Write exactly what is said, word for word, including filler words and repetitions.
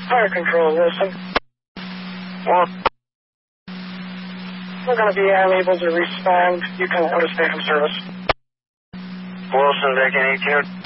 Fire control, Wilson. Well, We're going to be unable to respond. You can put us back in service. Wilson, back in eight two.